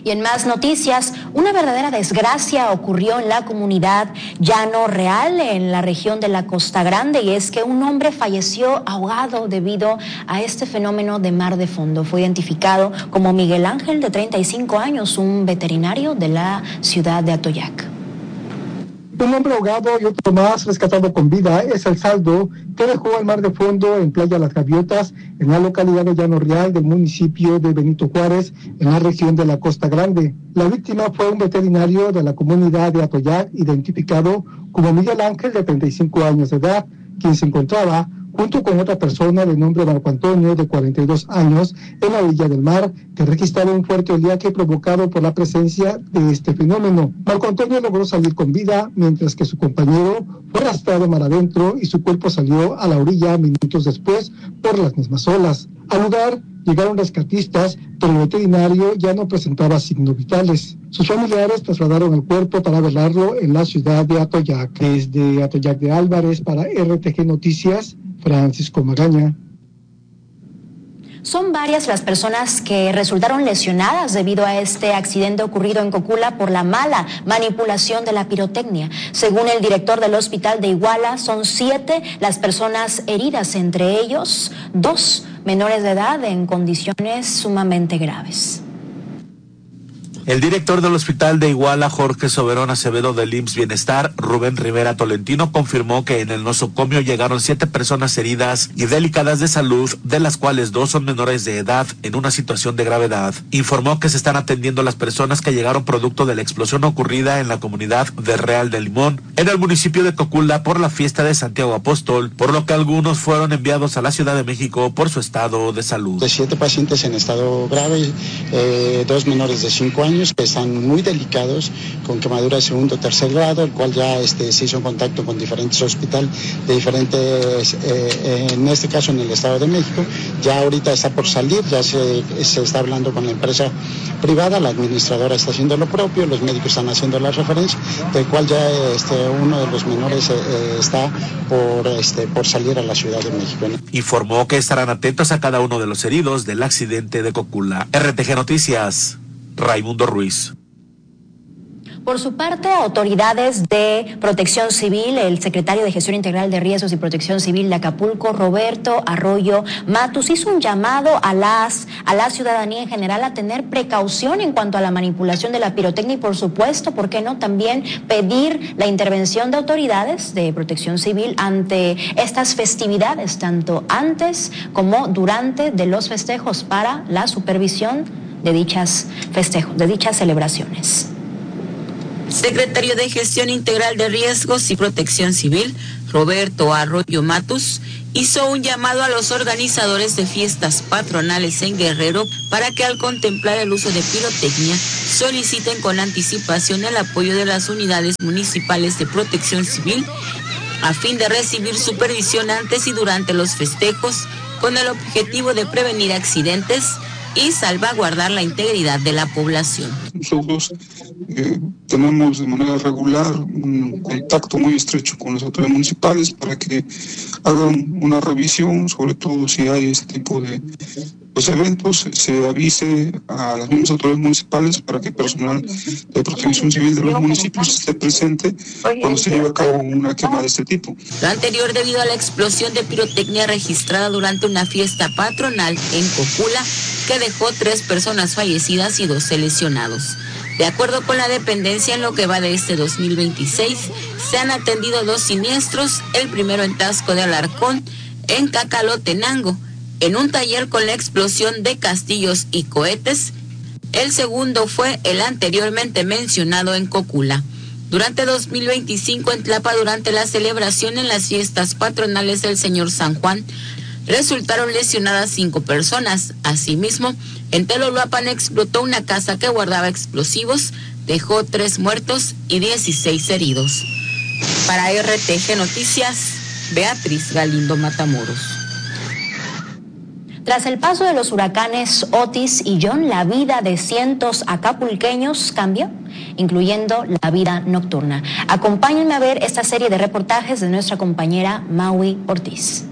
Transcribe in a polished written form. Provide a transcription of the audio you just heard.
Y en más noticias, una verdadera desgracia ocurrió en la comunidad Llano Real, en la región de la Costa Grande, y es que un hombre falleció ahogado debido a este fenómeno de mar de fondo. Fue identificado como Miguel Ángel, de 35 años, un veterinario de la ciudad de Atoyac. Un hombre ahogado y otro más rescatado con vida es el saldo que dejó el mar de fondo en Playa Las Gaviotas, en la localidad de Llano Real del municipio de Benito Juárez, en la región de la Costa Grande. La víctima fue un veterinario de la comunidad de Atoyac, identificado como Miguel Ángel, de 35 años de edad, quien se encontraba junto con otra persona de nombre Marco Antonio, de 42 años, en la orilla del mar, que registraron un fuerte oleaje provocado por la presencia de este fenómeno. Marco Antonio logró salir con vida, mientras que su compañero fue arrastrado mar adentro y su cuerpo salió a la orilla minutos después por las mismas olas. Al lugar llegaron rescatistas, pero el veterinario ya no presentaba signos vitales. Sus familiares trasladaron el cuerpo para velarlo en la ciudad de Atoyac. Desde Atoyac de Álvarez, para RTG Noticias, Francisco Magaña. Son varias las personas que resultaron lesionadas debido a este accidente ocurrido en Cocula por la mala manipulación de la pirotecnia. Según el director del hospital de Iguala, son 7 las personas heridas, entre ellos 2 menores de edad en condiciones sumamente graves. El director del hospital de Iguala, Jorge Soberón Acevedo, del IMSS Bienestar, Rubén Rivera Tolentino, confirmó que en el nosocomio llegaron 7 personas heridas y delicadas de salud, de las cuales 2 son menores de edad en una situación de gravedad. Informó que se están atendiendo las personas que llegaron producto de la explosión ocurrida en la comunidad de Real de Limón, en el municipio de Cocula, por la fiesta de Santiago Apóstol, por lo que algunos fueron enviados a la Ciudad de México por su estado de salud. De 7 pacientes en estado grave, 2 menores de 5 años, que están muy delicados, con quemadura de segundo o tercer grado, el cual ya se hizo en contacto con diferentes hospitales de diferentes, en este caso en el Estado de México. Ya ahorita está por salir, ya se está hablando con la empresa privada, la administradora está haciendo lo propio, los médicos están haciendo la referencia, del cual ya uno de los menores está por salir a la Ciudad de México. Informó que estarán atentos a cada uno de los heridos del accidente de Cocula. RTG Noticias, Raimundo Ruiz. Por su parte, autoridades de Protección Civil, el secretario de Gestión Integral de Riesgos y Protección Civil de Acapulco, Roberto Arroyo Matus, hizo un llamado a la ciudadanía en general a tener precaución en cuanto a la manipulación de la pirotecnia y, por supuesto, ¿por qué no?, también pedir la intervención de autoridades de Protección Civil ante estas festividades, tanto antes como durante de los festejos, para la supervisión de dichas festejos, de dichas celebraciones. Secretario de Gestión Integral de Riesgos y Protección Civil, Roberto Arroyo Matus, hizo un llamado a los organizadores de fiestas patronales en Guerrero para que, al contemplar el uso de pirotecnia, soliciten con anticipación el apoyo de las unidades municipales de Protección Civil a fin de recibir supervisión antes y durante los festejos, con el objetivo de prevenir accidentes y salvaguardar la integridad de la población. Nosotros tenemos de manera regular un contacto muy estrecho con las autoridades municipales para que hagan una revisión, sobre todo si hay este tipo de eventos, se avise a las mismas autoridades municipales para que el personal de Protección Civil de los municipios esté presente cuando se lleve a cabo una quema de este tipo. Lo anterior debido a la explosión de pirotecnia registrada durante una fiesta patronal en Cocula, que dejó 3 personas fallecidas y 12 lesionados. De acuerdo con la dependencia, en lo que va de este 2026, se han atendido 2 siniestros, el primero en Taxco de Alarcón, en Cacalotenango, en un taller con la explosión de castillos y cohetes. El segundo fue el anteriormente mencionado en Cocula. Durante 2025, en Tlapa, durante la celebración en las fiestas patronales del Señor San Juan, resultaron lesionadas 5 personas. Asimismo, en Telolapan explotó una casa que guardaba explosivos, dejó 3 muertos y 16 heridos. Para RTG Noticias, Beatriz Galindo Matamoros. Tras el paso de los huracanes Otis y John, la vida de cientos acapulqueños cambió, incluyendo la vida nocturna. Acompáñenme a ver esta serie de reportajes de nuestra compañera Maui Ortiz.